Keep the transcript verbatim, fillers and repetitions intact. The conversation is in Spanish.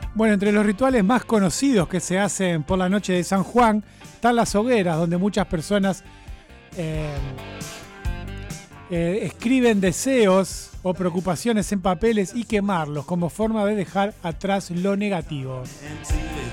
Bueno, entre los rituales más conocidos que se hacen por la noche de San Juan están las hogueras, donde muchas personas eh, eh, escriben deseos o preocupaciones en papeles y quemarlos como forma de dejar atrás lo negativo.